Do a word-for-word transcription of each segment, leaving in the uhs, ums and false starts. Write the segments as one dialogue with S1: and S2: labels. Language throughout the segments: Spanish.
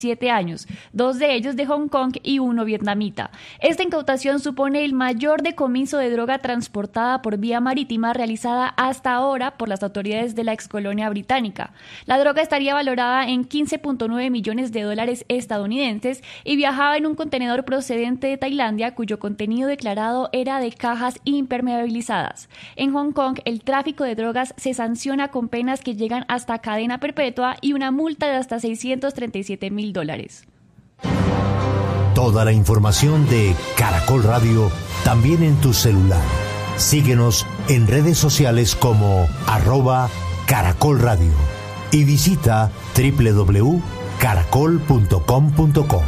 S1: siete años, dos de ellos de Hong Kong y uno vietnamita. Esta incautación supone el mayor decomiso de droga transportada por vía marítima realizada hasta ahora por las autoridades de la excolonia británica. La droga estaría valorada en quince punto nueve millones de dólares estadounidenses y viajaba en un contenedor procedente de Tailandia cuyo contenido declarado era de cajas impermeabilizadas. En Hong Kong, el tráfico de drogas se sanciona con penas que llegan hasta cadena perpetua y una multa de hasta seiscientos treinta y siete mil dólares.
S2: Toda la información de Caracol Radio también en tu celular. Síguenos en redes sociales como arroba Caracol Radio y visita doble u doble u doble u punto caracol punto com punto co.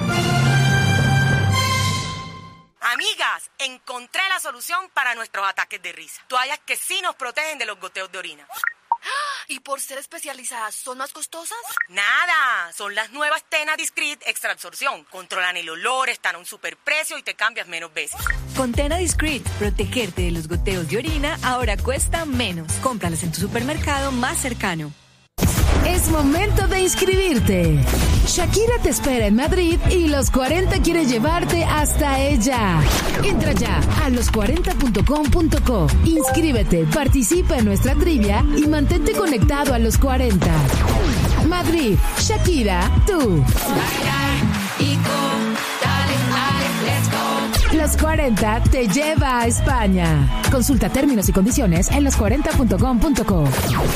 S3: Amigas, encontré la solución para nuestros ataques de risa. Toallas que sí nos protegen de los goteos de orina.
S4: ¿Y por ser especializadas son más costosas?
S3: Nada, son las nuevas Tena Discreet Extra Absorción. Controlan el olor, están a un superprecio y te cambias menos veces.
S5: Con Tena Discreet, protegerte de los goteos de orina ahora cuesta menos. Cómpralas en tu supermercado más cercano.
S6: Es momento de inscribirte. Shakira te espera en Madrid y Los cuarenta quiere llevarte hasta ella. Entra ya a los cuarenta punto com punto co. Inscríbete, participa en nuestra trivia y mantente conectado a Los cuarenta. Madrid, Shakira, tú. Los cuarenta te lleva a España. Consulta términos y condiciones en los cuarenta punto com punto co.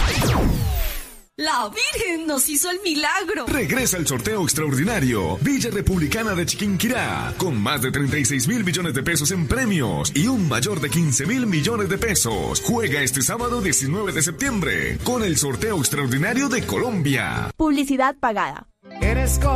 S7: La Virgen nos hizo el milagro.
S8: Regresa el sorteo extraordinario Villa Republicana de Chiquinquirá, con más de treinta y seis mil millones de pesos en premios y un mayor de quince mil millones de pesos. Juega este sábado diecinueve de septiembre con el sorteo extraordinario de Colombia.
S9: Publicidad pagada.
S10: Eres